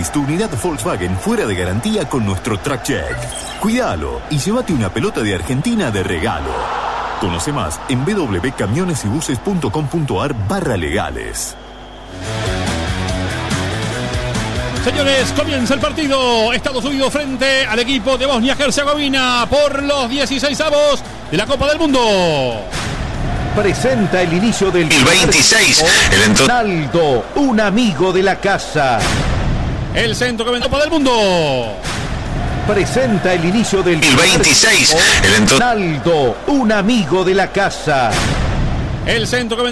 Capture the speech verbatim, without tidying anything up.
gratis tu unidad Volkswagen fuera de garantía con nuestro Track Check. Cuídalo y llévate una pelota de Argentina de regalo. Conoce más en w w w punto camiones y buses punto com punto a r barra legales. Señores, comienza el partido. Estados Unidos frente al equipo de Bosnia-Herzegovina por los dieciseisavos de la Copa del Mundo. Presenta el inicio del el veintiséis. El entonces Ronaldo, un amigo de la casa. El centro que Copa del Mundo. Presenta el inicio del el veintiséis. El entonces Ronaldo, un amigo de la casa. El centro que